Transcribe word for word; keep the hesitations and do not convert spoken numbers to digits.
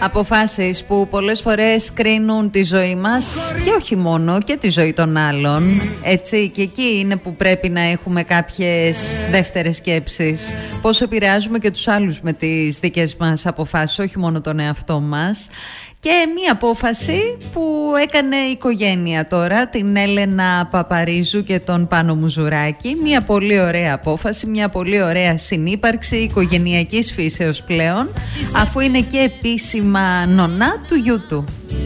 Αποφάσεις που πολλές φορές κρίνουν τη ζωή μας και όχι μόνο, και τη ζωή των άλλων. Έτσι, και εκεί είναι που πρέπει να έχουμε κάποιες δεύτερες σκέψεις. Πώς επηρεάζουμε και τους άλλους με τις δικές μας αποφάσεις, όχι μόνο τον εαυτό μας. Και μία απόφαση που έκανε η οικογένεια τώρα, την Έλενα Παπαρίζου και τον Πάνο Μουζουράκη. Μία πολύ ωραία απόφαση, μία πολύ ωραία συνύπαρξη οικογενειακής φύσεως πλέον, αφού είναι και επίσημα νονά του γιού του.